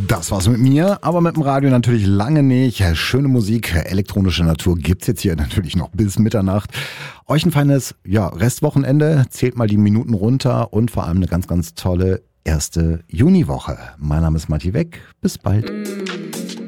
Das war's mit mir, aber mit dem Radio natürlich lange nicht. Schöne Musik, elektronische Natur gibt's jetzt hier natürlich noch bis Mitternacht. Euch ein feines Restwochenende, zählt mal die Minuten runter und vor allem eine ganz, ganz tolle erste Juniwoche. Mein Name ist Matti Weck, bis bald.